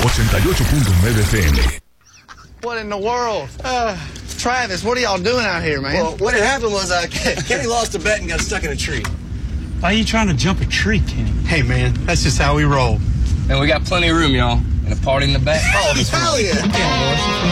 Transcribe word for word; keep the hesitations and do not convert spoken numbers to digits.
ochenta y ocho punto nueve F M. What in the world? Uh, Travis, what are y'all doing out here, man? Well, what had happened was uh, Kenny lost a bet and got stuck in a tree. Why are you trying to jump a tree, Kenny? Hey, man, that's just how we roll. And we got plenty of room, y'all. And a party in the back. Oh, hell yeah. Yeah, boys.